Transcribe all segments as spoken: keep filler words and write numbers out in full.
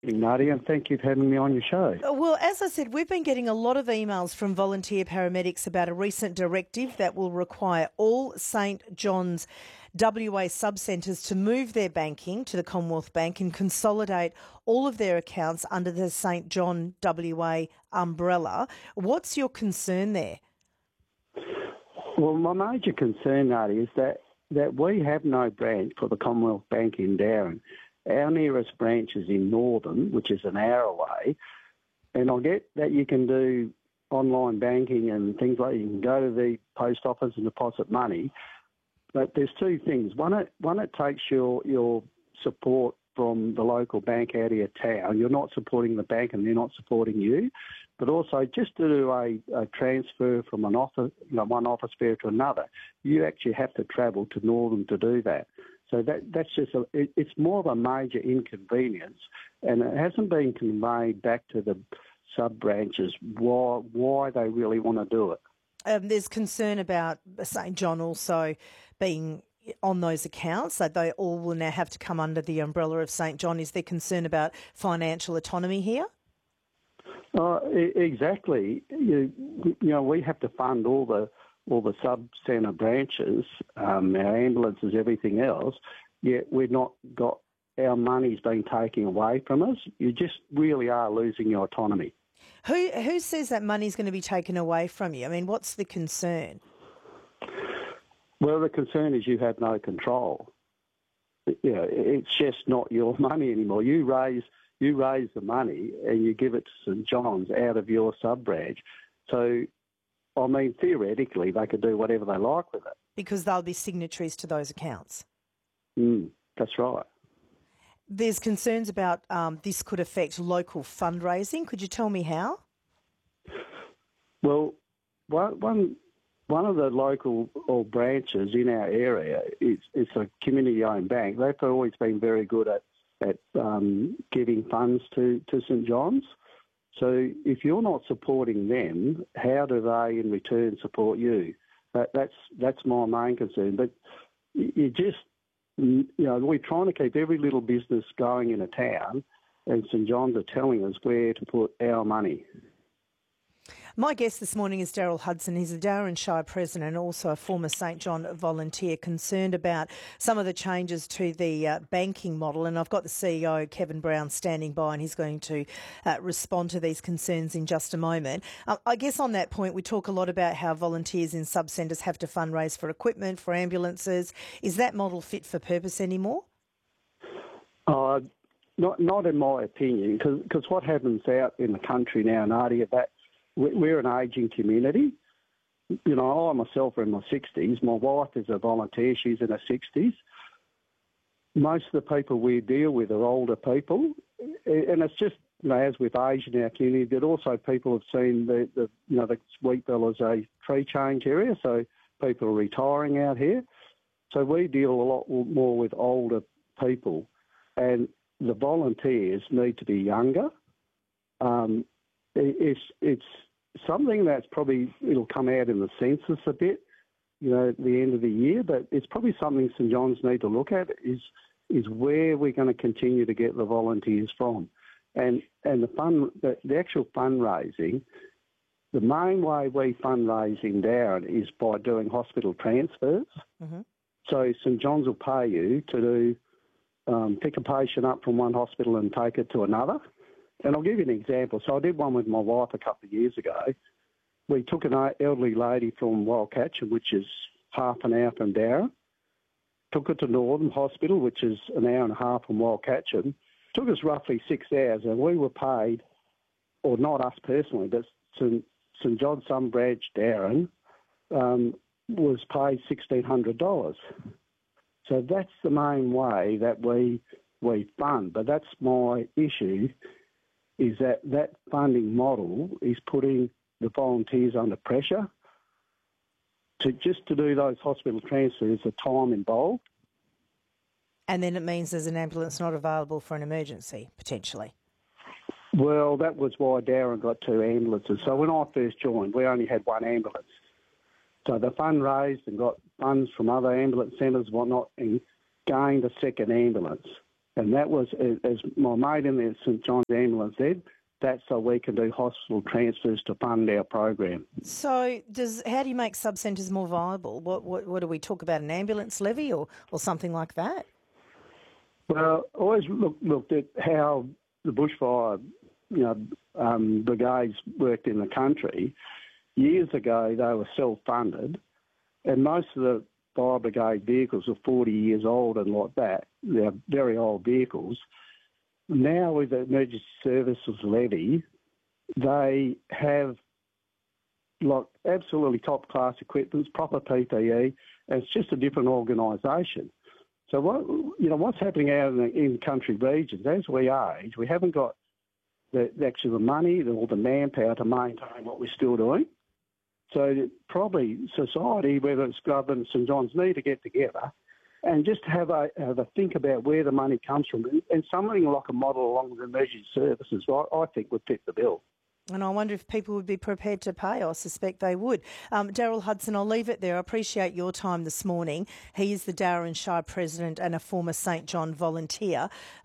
Nadia, and thank you for having me on your show. Well, as I said, we've been getting a lot of emails from volunteer paramedics about a recent directive that will require all St John's W A sub-centres to move their banking to the Commonwealth Bank and consolidate all of their accounts under the St John W A umbrella. What's your concern there? Well, my major concern, Nadia, is that, that we have no branch for the Commonwealth Bank in Darren. Our nearest branch is in Northern, which is an hour away, and I get that you can do online banking and things like that. You can go to the post office and deposit money, but there's two things. One, it, one, it takes your, your support from the local bank out of your town. You're not supporting the bank and they're not supporting you, but also just to do a, a transfer from an office, you know, one office bearer to another, you actually have to travel to Northern to do that. So that that's just a, it, it's more of a major inconvenience, and it hasn't been conveyed back to the sub branches why why they really want to do it. Um, there's concern about St John also being on those accounts, that they all will now have to come under the umbrella of St John. Is there concern about financial autonomy here? Uh, exactly. You, you know, we have to fund all the all the sub-centre branches, um, our ambulances, everything else, yet we've not got our money's being taken away from us. You just really are losing your autonomy. Who who says that money's going to be taken away from you? I mean, what's the concern? Well, the concern is you have no control. You know, it's just not your money anymore. You raise you raise the money and you give it to St John's out of your sub-branch. So, I mean, theoretically, they could do whatever they like with it. Because they'll be signatories to those accounts. Mm, that's right. There's concerns about um, this could affect local fundraising. Could you tell me how? Well, one, one, one of the local or branches in our area, it's, it's a community-owned bank. They've always been very good at, at um, giving funds to, to St John's. So if you're not supporting them, how do they in return support you? That, that's that's my main concern. But you just, you know, we're trying to keep every little business going in a town, and St John's are telling us where to put our money. My guest this morning is Daryl Hudson. He's the Darren Shire president and also a former St John volunteer, concerned about some of the changes to the uh, banking model. And I've got the C E O, Kevin Brown, standing by, and he's going to uh, respond to these concerns in just a moment. Uh, I guess on that point, we talk a lot about how volunteers in sub-centres have to fundraise for equipment, for ambulances. Is that model fit for purpose anymore? Uh, not, not in my opinion, because what happens out in the country now, Nadia, that we're an ageing community. You know, I myself are in my sixties. My wife is a volunteer. She's in her sixties. Most of the people we deal with are older people. And it's just, you know, as with age in our community, but also people have seen the, the you know, the Sweetville as a tree change area, so people are retiring out here. So we deal a lot more with older people. And the volunteers need to be younger. Um, It's it's something that's probably, it'll come out in the census a bit, you know, at the end of the year, but it's probably something St John's need to look at is is where we're going to continue to get the volunteers from. And and the fund, the, the actual fundraising, the main way we fundraise in Darren is by doing hospital transfers. Mm-hmm. So St John's will pay you to do, um, pick a patient up from one hospital and take it to another. And I'll give you an example. So I did one with my wife a couple of years ago. We took an elderly lady from Wildcatcham, which is half an hour from Darren, took her to Northern Hospital, which is an hour and a half from Wildcatcham. Took us roughly six hours, and we were paid, or not us personally, but St St John's Some Branch Darren um, was paid sixteen hundred dollars. So that's the main way that we we fund. But that's my issue, is that that funding model is putting the volunteers under pressure to just to do those hospital transfers, the time involved. And then it means there's an ambulance not available for an emergency, potentially. Well, that was why Darren got two ambulances. So when I first joined, we only had one ambulance. So the fund raised and got funds from other ambulance centres and whatnot and gained a second ambulance. And that was, as my mate in the St John's Ambulance said, that's so we can do hospital transfers to fund our program. So does how do you make sub-centres more viable? What, what what do we talk about, an ambulance levy or, or something like that? Well, I always look, looked at how the bushfire you know, um, brigades worked in the country. Years ago, they were self-funded, and most of the fire brigade vehicles are forty years old and like that. They're very old vehicles. Now with the emergency services levy, they have like absolutely top-class equipment, proper P P E, and it's just a different organisation. So what you know, what's happening out in the in country regions, as we age, we haven't got the actually the money or the manpower to maintain what we're still doing. So probably society, whether it's government, St John's, need to get together and just have a, have a think about where the money comes from. And something like a model along with emergency services, I, I think, would fit the bill. And I wonder if people would be prepared to pay. I suspect they would. Um, Daryl Hudson, I'll leave it there. I appreciate your time this morning. He is the Darren Shire president and a former St John volunteer.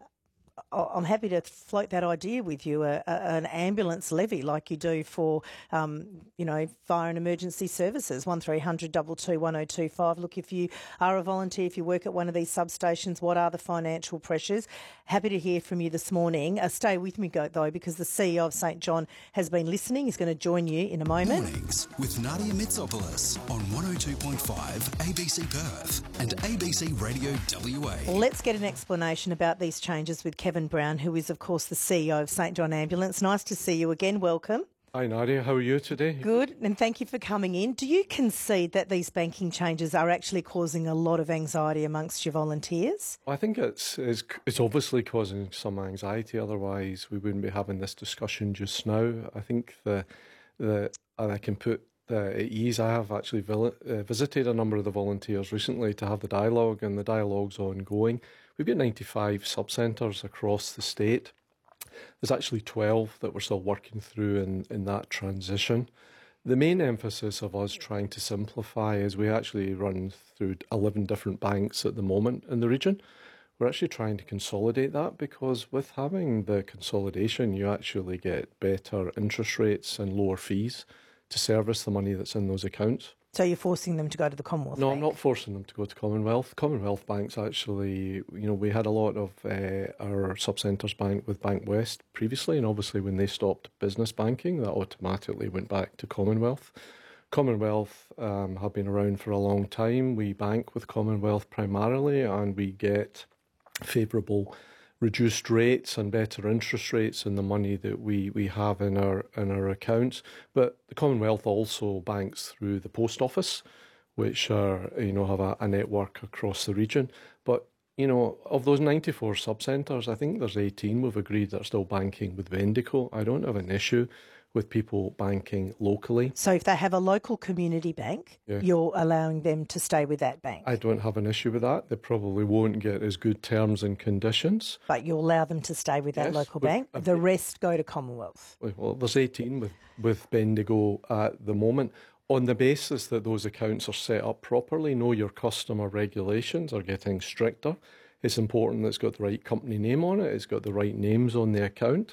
I'm happy to float that idea with you, a, a, an ambulance levy like you do for, um, you know, fire and emergency services, one three hundred two two one oh two five. Look, if you are a volunteer, if you work at one of these substations, what are the financial pressures? Happy to hear from you this morning. Uh, stay with me, though, because the C E O of St John has been listening. He's going to join you in a moment. Mornings with Nadia Mitsopoulos on one oh two point five A B C Perth and A B C Radio W A. Let's get an explanation about these changes with Kevin Brown, who is, of course, the C E O of St John Ambulance. Nice to see you again. Welcome. Hi, Nadia. How are you today? Good, and thank you for coming in. Do you concede that these banking changes are actually causing a lot of anxiety amongst your volunteers? I think it's, it's it's obviously causing some anxiety. Otherwise, we wouldn't be having this discussion just now. I think the the and I can put the, at ease. I have actually vil- uh, visited a number of the volunteers recently to have the dialogue, and the dialogue's ongoing. We've got ninety-five sub-centres across the state. There's actually twelve that we're still working through in, in that transition. The main emphasis of us trying to simplify is we actually run through eleven different banks at the moment in the region. We're actually trying to consolidate that because with having the consolidation, you actually get better interest rates and lower fees to service the money that's in those accounts. So you're forcing them to go to the Commonwealth No, Bank? I'm not forcing them to go to Commonwealth. Commonwealth banks actually, you know, we had a lot of uh, our sub-centres bank with Bank West previously, and obviously when they stopped business banking, that automatically went back to Commonwealth. Commonwealth um, have been around for a long time. We bank with Commonwealth primarily, and we get favourable reduced rates and better interest rates in the money that we, we have in our in our accounts. But the Commonwealth also banks through the post office, which are you know have a, a network across the region. But you know of those ninety-four sub-centres, I think there's eighteen we've agreed that are still banking with Vendico. I don't have an issue with people banking locally. So if they have a local community bank, yeah. you're allowing them to stay with that bank? I don't have an issue with that. They probably won't get as good terms and conditions. But you allow them to stay with that yes, local with, bank? uh, the rest go to Commonwealth? Well, there's eighteen with, with Bendigo at the moment. On the basis that those accounts are set up properly, know your customer regulations are getting stricter. It's important that it's got the right company name on it. It's got the right names on the account.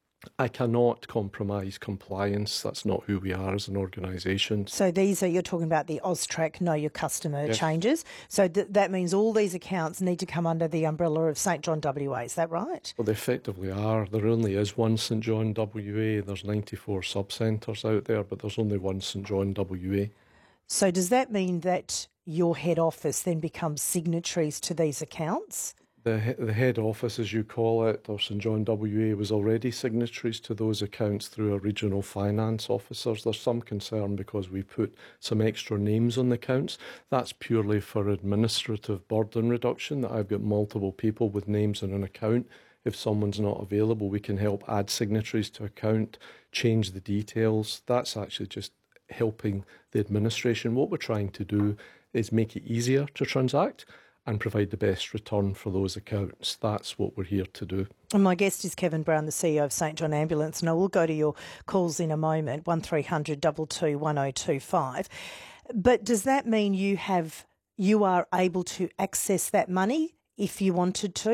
I cannot compromise compliance. That's not who we are as an organisation. So these are, you're talking about the AUSTRAC Know Your Customer yes. changes. So th- that means all these accounts need to come under the umbrella of St John W A, is that right? Well, they effectively are. There only is one St John W A. There's ninety-four sub-centres out there, but there's only one St John W A. So does that mean that your head office then becomes signatories to these accounts? The, he- the head office, as you call it, or St John W A, was already signatories to those accounts through our regional finance officers. There's some concern because we put some extra names on the accounts. That's purely for administrative burden reduction, that I've got multiple people with names on an account. If someone's not available, we can help add signatories to account, change the details. That's actually just helping the administration. What we're trying to do is make it easier to transact and provide the best return for those accounts. That's what we're here to do. And my guest is Kevin Brown, the C E O of St John Ambulance, and I will go to your calls in a moment, one three hundred two two one oh two five. But does that mean you have you are able to access that money if you wanted to?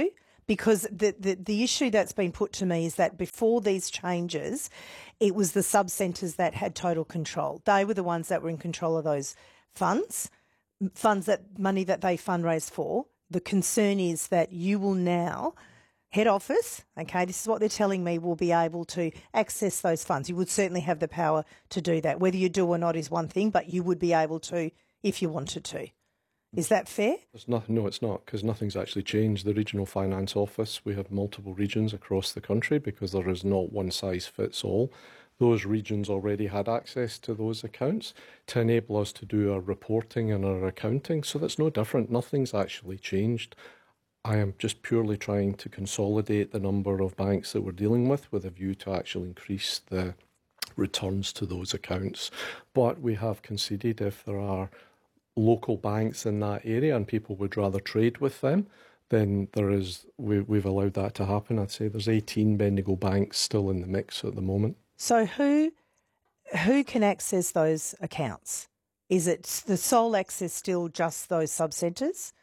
Because the, the, the issue that's been put to me is that before these changes, it was the sub-centres that had total control. They were the ones that were in control of those funds, funds that money that they fundraise for. The concern is that you will now, head office, okay, this is what they're telling me, will be able to access those funds. You would certainly have the power to do that. Whether you do or not is one thing, but you would be able to if you wanted to. Is that fair? There's nothing, no, it's not, because nothing's actually changed. The Regional Finance Office, we have multiple regions across the country because there is not one size fits all. Those regions already had access to those accounts to enable us to do our reporting and our accounting. So that's no different. Nothing's actually changed. I am just purely trying to consolidate the number of banks that we're dealing with with a view to actually increase the returns to those accounts. But we have conceded if there are local banks in that area and people would rather trade with them, then there is, we, we've allowed that to happen. I'd say there's eighteen Bendigo banks still in the mix at the moment. So who who can access those accounts? Is it the sole access still just those sub-centres?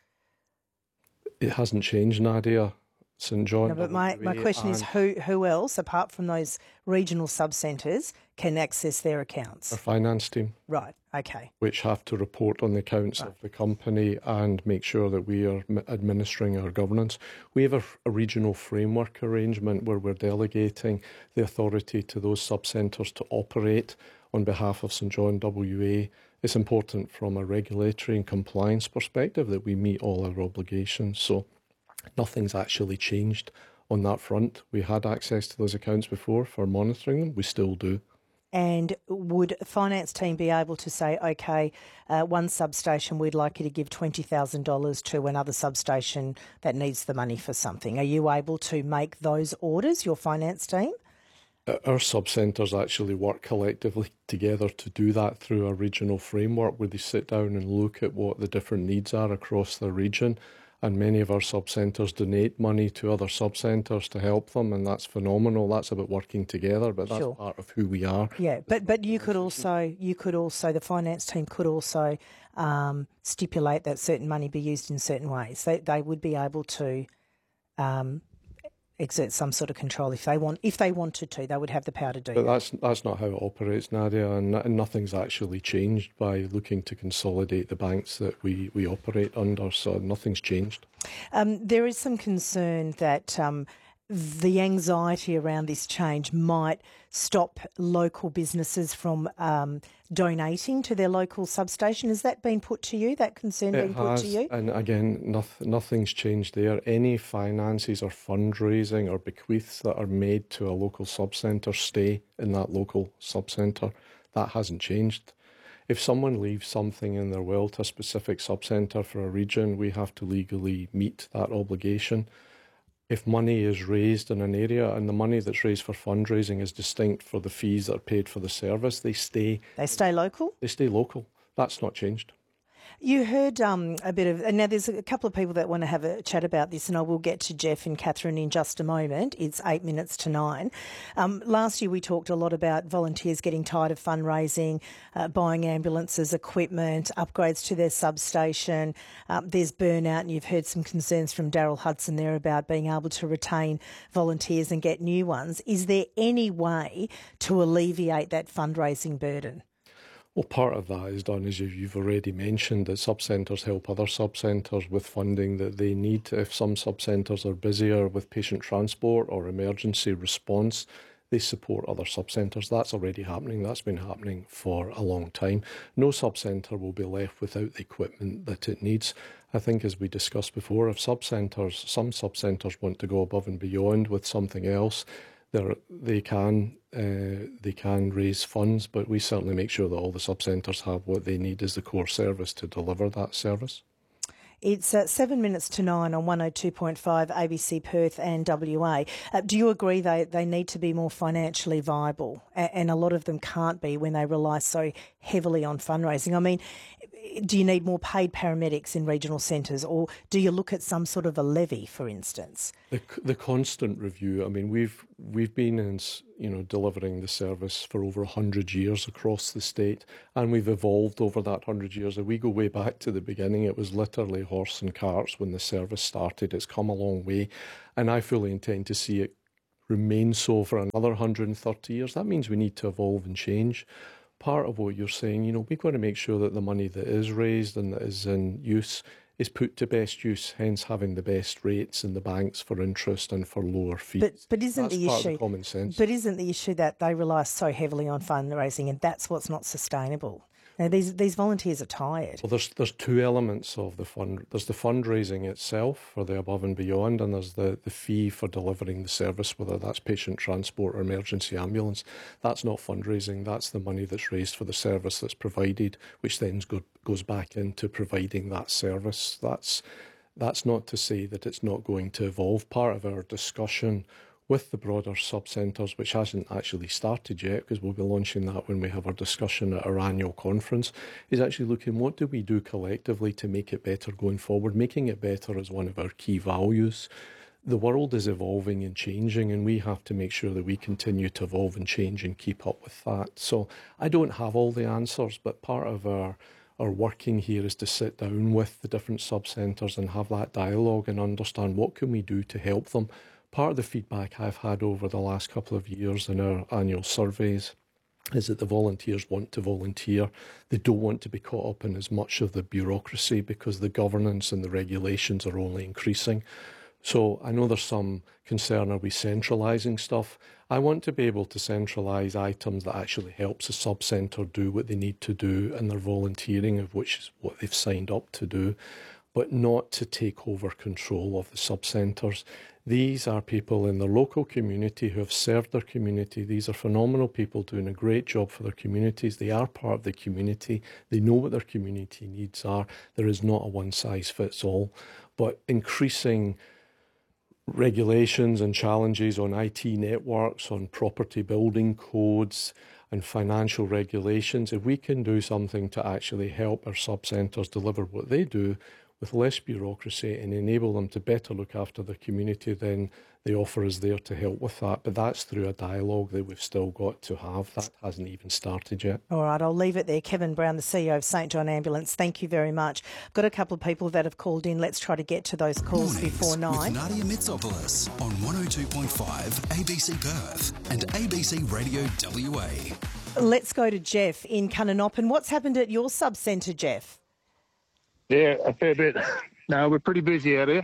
It hasn't changed, Nadia. St John. No, but my, my question is who who else, apart from those regional sub-centres, can access their accounts? Our finance team. Right, okay. Which have to report on the accounts right. of the company and make sure that we are administering our governance. We have a, a regional framework arrangement where we're delegating the authority to those sub-centres to operate on behalf of St John W A. It's important from a regulatory and compliance perspective that we meet all our obligations. So nothing's actually changed on that front. We had access to those accounts before for monitoring them. We still do. And would the finance team be able to say, OK, uh, one substation, we'd like you to give twenty thousand dollars to another substation that needs the money for something? Are you able to make those orders, your finance team? Our sub-centres actually work collectively together to do that through a regional framework where they sit down and look at what the different needs are across the region. And many of our sub-centres donate money to other sub-centres to help them, and that's phenomenal. That's about working together, but that's sure. part of who we are. Yeah, but but you could also, you could also, the finance team could also um, stipulate that certain money be used in certain ways. They they would be able to um, exert some sort of control if they want. If they wanted to, they would have the power to do but that. that's that's not how it operates, Nadia, and, and nothing's actually changed by looking to consolidate the banks that we, we operate under, so nothing's changed. Um, there is some concern that um, the anxiety around this change might stop local businesses from um, donating to their local substation. Has that been put to you, that concern it been put has, to you? And again, nothing, nothing's changed there. Any finances or fundraising or bequeaths that are made to a local sub-centre stay in that local sub-centre. That hasn't changed. If someone leaves something in their will to a specific sub-centre for a region, we have to legally meet that obligation. If money is raised in an area and the money that's raised for fundraising is distinct for the fees that are paid for the service, they stay... They stay local? They stay local. That's not changed. You heard um, a bit of, and now there's a couple of people that want to have a chat about this, and I will get to Jeff and Catherine in just a moment. It's eight minutes to nine. Um, last year we talked a lot about volunteers getting tired of fundraising, uh, buying ambulances, equipment, upgrades to their substation. Um, there's burnout, and you've heard some concerns from Daryl Hudson there about being able to retain volunteers and get new ones. Is there any way to alleviate that fundraising burden? Well, part of that is done, as you've already mentioned, that sub-centres help other sub-centres with funding that they need. If some sub-centres are busier with patient transport or emergency response, they support other sub-centres. That's already happening. That's been happening for a long time. No sub-centre will be left without the equipment that it needs. I think, as we discussed before, if sub-centres, some sub-centres want to go above and beyond with something else, They're, they can uh, they can raise funds, but we certainly make sure that all the sub-centres have what they need as the core service to deliver that service. It's uh, seven minutes to nine on one oh two point five A B C Perth and W A. Uh, do you agree they, they need to be more financially viable? A- and a lot of them can't be when they rely so heavily on fundraising. I mean, do you need more paid paramedics in regional centres, or do you look at some sort of a levy, for instance? The, the constant review. I mean, we've we've been in, you know, delivering the service for over a hundred years across the state, and we've evolved over that hundred years. If we go way back to the beginning, it was literally horse and carts when the service started. It's come a long way, and I fully intend to see it remain so for another one hundred thirty years. That means we need to evolve and change. Part of what you're saying, you know, we've got to make sure that the money that is raised and that is in use is put to best use, hence having the best rates in the banks for interest and for lower fees. But, but isn't that's the part issue of the common sense. But isn't the issue that they rely so heavily on fundraising, and that's what's not sustainable? Now, these these volunteers are tired. Well, there's there's two elements of the fund. There's the fundraising itself for the above and beyond, and there's the, the fee for delivering the service, whether that's patient transport or emergency ambulance. That's not fundraising. That's the money that's raised for the service that's provided, which then go, goes back into providing that service. That's that's not to say that it's not going to evolve. Part of our discussion with the broader sub-centres, which hasn't actually started yet, because we'll be launching that when we have our discussion at our annual conference, is actually looking what do we do collectively to make it better going forward. Making it better is one of our key values. The world is evolving and changing, and we have to make sure that we continue to evolve and change and keep up with that. So I don't have all the answers, but part of our Our working here is to sit down with the different sub-centres and have that dialogue and understand what can we do to help them. Part of the feedback I've had over the last couple of years in our annual surveys is that the volunteers want to volunteer. They don't want to be caught up in as much of the bureaucracy because the governance and the regulations are only increasing. So I know there's some concern, are we centralising stuff? I want to be able to centralise items that actually helps a sub-centre do what they need to do and their volunteering, of which is what they've signed up to do, but not to take over control of the sub-centres. These are people in their local community who have served their community. These are phenomenal people doing a great job for their communities. They are part of the community. They know what their community needs are. There is not a one-size-fits-all, but increasing regulations and challenges on I T networks, on property building codes and financial regulations, if we can do something to actually help our sub-centres deliver what they do with less bureaucracy and enable them to better look after their community, then the offer is there to help with that. But that's through a dialogue that we've still got to have. That hasn't even started yet. All right, I'll leave it there. Kevin Brown, the C E O of St John Ambulance, thank you very much. I've got a couple of people that have called in. Let's try to get to those calls Mornings before nine. With Nadia Mitsopoulos on one oh two point five A B C Perth and A B C Radio W A. Let's go to Jeff in Cunnanoppin. What's happened at your sub-centre, Jeff? Yeah, a fair bit. No, we're pretty busy out here.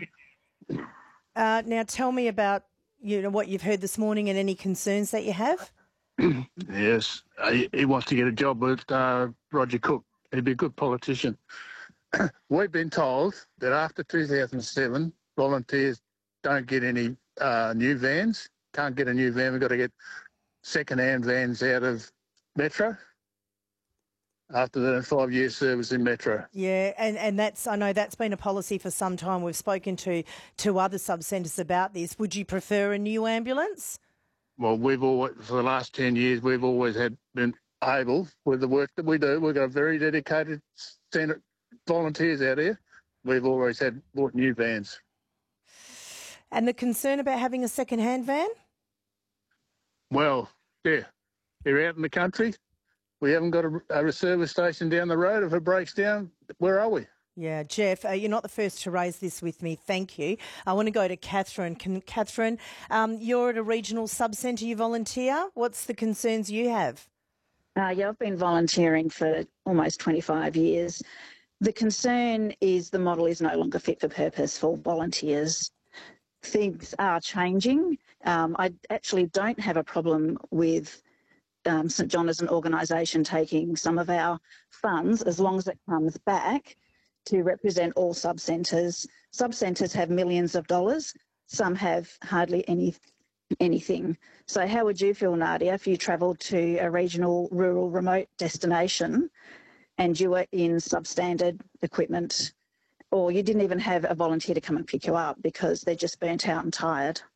Uh, now, tell me about you know what you've heard this morning and any concerns that you have. Yes, he, he wants to get a job with uh, Roger Cook. He'd be a good politician. We've been told that after two thousand seven, volunteers don't get any uh, new vans, can't get a new van. We've got to get second-hand vans out of Metro after the five years service in Metro. Yeah, and, and that's I know that's been a policy for some time. We've spoken to, to other sub-centres about this. Would you prefer a new ambulance? Well, we've always, for the last ten years, we've always had been able, with the work that we do, we've got very dedicated centre volunteers out here. We've always had bought new vans. And the concern about having a second-hand van? Well, yeah, they're out in the country. We haven't got a, a service station down the road. If it breaks down, where are we? Yeah, Jeff, uh, you're not the first to raise this with me. Thank you. I want to go to Catherine. Can, Catherine, um, you're at a regional sub-centre, you volunteer. What's the concerns you have? Uh, yeah, I've been volunteering for almost twenty-five years. The concern is the model is no longer fit for purpose for volunteers. Things are changing. Um, I actually don't have a problem with um, St John as an organisation taking some of our funds as long as it comes back to represent all sub-centres. Sub-centres have millions of dollars. Some have hardly any anything. So how would you feel, Nadia, if you travelled to a regional, rural, remote destination and you were in substandard equipment, or you didn't even have a volunteer to come and pick you up because they're just burnt out and tired?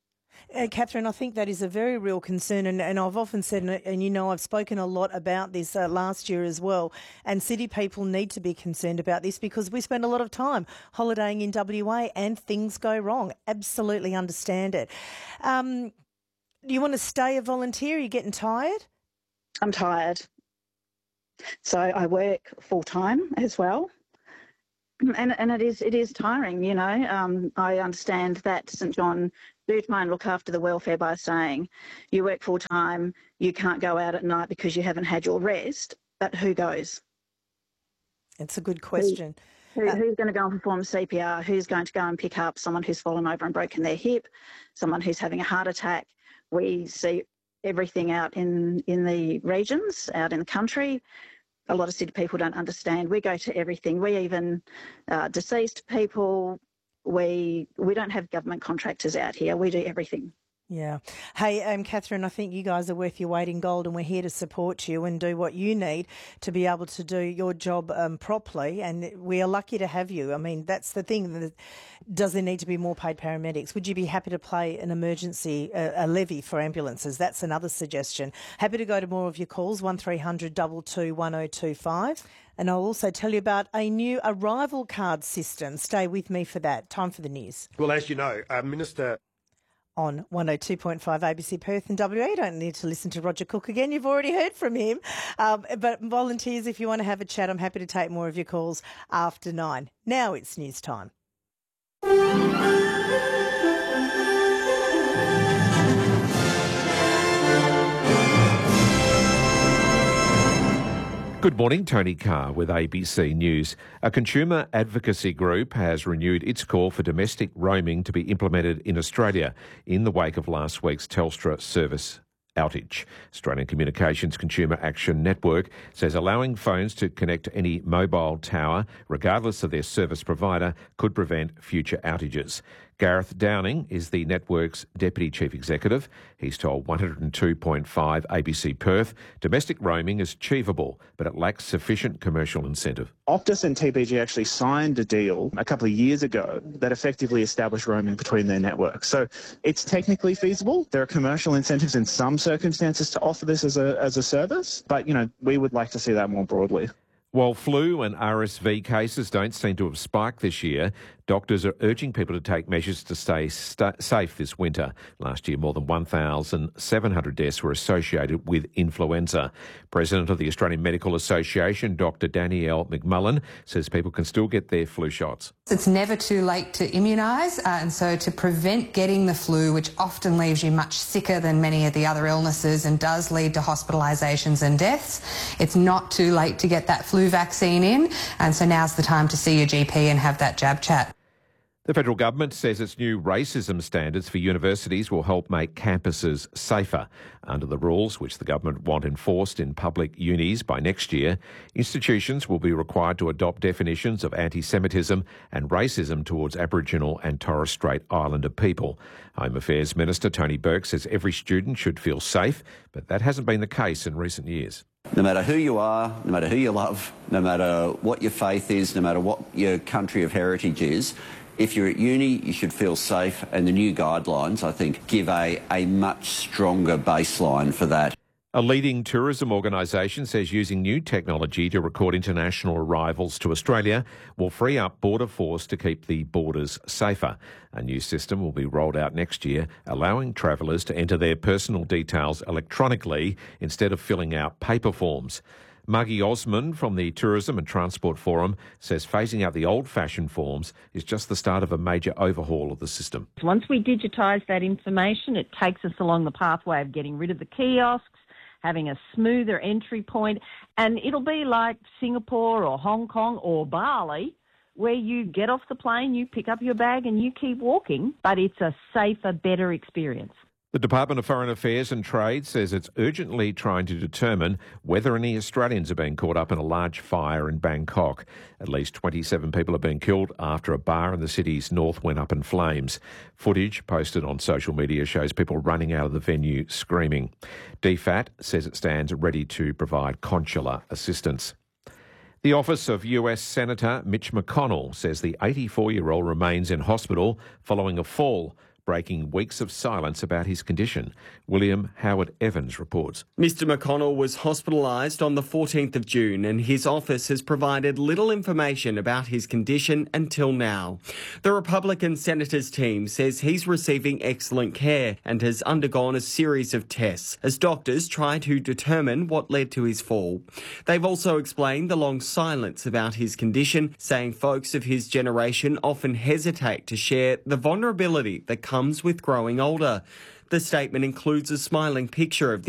Uh, Catherine, I think that is a very real concern, and, and I've often said, and, and you know I've spoken a lot about this uh, last year as well, and city people need to be concerned about this because we spend a lot of time holidaying in W A and things go wrong. Absolutely understand it. Um, do you want to stay a volunteer? Are you getting tired? I'm tired. So I work full-time as well. And and it is it is tiring, you know. Um, I understand that St John do try and look after the welfare by saying you work full time, you can't go out at night because you haven't had your rest. But who goes? It's a good question. Who, who, uh, who's going to go and perform C P R? Who's going to go and pick up someone who's fallen over and broken their hip? Someone who's having a heart attack? We see everything out in in the regions, out in the country. A lot of city people don't understand. We go to everything. We even uh, deceased people. We we don't have government contractors out here. We do everything. Yeah. Hey, um, Catherine, I think you guys are worth your weight in gold, and we're here to support you and do what you need to be able to do your job um, properly. And we are lucky to have you. I mean, that's the thing. Does there need to be more paid paramedics? Would you be happy to play an emergency, uh, a levy for ambulances? That's another suggestion. Happy to go to more of your calls, one three hundred two two one oh two five. And I'll also tell you about a new arrival card system. Stay with me for that. Time for the news. Well, as you know, uh, Minister... On one oh two point five A B C Perth and W A. You don't need to listen to Roger Cook again. You've already heard from him. Um, but volunteers, if you want to have a chat, I'm happy to take more of your calls after nine. Now it's news time. Good morning, Tony Carr with A B C News. A consumer advocacy group has renewed its call for domestic roaming to be implemented in Australia in the wake of last week's Telstra service outage. Australian Communications Consumer Action Network says allowing phones to connect to any mobile tower, regardless of their service provider, could prevent future outages. Gareth Downing is the network's Deputy Chief Executive. He's told one oh two point five A B C Perth domestic roaming is achievable, but it lacks sufficient commercial incentive. Optus and T P G actually signed a deal a couple of years ago that effectively established roaming between their networks. So it's technically feasible. There are commercial incentives in some circumstances to offer this as a as a service, but you know we would like to see that more broadly. While flu and R S V cases don't seem to have spiked this year, doctors are urging people to take measures to stay st- safe this winter. Last year, more than one thousand seven hundred deaths were associated with influenza. President of the Australian Medical Association, Doctor Danielle McMullen, says people can still get their flu shots. It's never too late to immunise, uh, and so to prevent getting the flu, which often leaves you much sicker than many of the other illnesses and does lead to hospitalisations and deaths, it's not too late to get that flu vaccine in, and so now's the time to see your G P and have that jab chat. The federal government says its new racism standards for universities will help make campuses safer. Under the rules, which the government want enforced in public unis by next year, institutions will be required to adopt definitions of anti-Semitism and racism towards Aboriginal and Torres Strait Islander people. Home Affairs Minister Tony Burke says every student should feel safe, but that hasn't been the case in recent years. No matter who you are, no matter who you love, no matter what your faith is, no matter what your country of heritage is, if you're at uni, you should feel safe, and the new guidelines, I think, give a, a much stronger baseline for that. A leading tourism organisation says using new technology to record international arrivals to Australia will free up Border Force to keep the borders safer. A new system will be rolled out next year, allowing travellers to enter their personal details electronically instead of filling out paper forms. Margie Osmond from the Tourism and Transport Forum says phasing out the old-fashioned forms is just the start of a major overhaul of the system. Once we digitise that information, it takes us along the pathway of getting rid of the kiosks, having a smoother entry point, and it'll be like Singapore or Hong Kong or Bali, where you get off the plane, you pick up your bag and you keep walking, but it's a safer, better experience. The Department of Foreign Affairs and Trade says it's urgently trying to determine whether any Australians are being caught up in a large fire in Bangkok. At least twenty-seven people have been killed after a bar in the city's north went up in flames. Footage posted on social media shows people running out of the venue screaming. D F A T says it stands ready to provide consular assistance. The office of U S Senator Mitch McConnell says the eighty-four-year-old remains in hospital following a fall. breaking weeks of silence about his condition. William Howard Evans reports. Mister McConnell was hospitalised on the fourteenth of June and his office has provided little information about his condition until now. The Republican senator's team says he's receiving excellent care and has undergone a series of tests as doctors try to determine what led to his fall. They've also explained the long silence about his condition, saying folks of his generation often hesitate to share the vulnerability that comes with growing older. The statement includes a smiling picture of the